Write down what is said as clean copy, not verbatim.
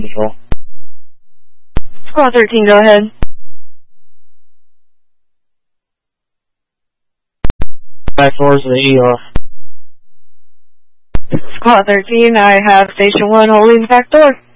Control. Squad 13, go ahead. Back doors to the ER. Squad 13, I have Station 1 holding the back door.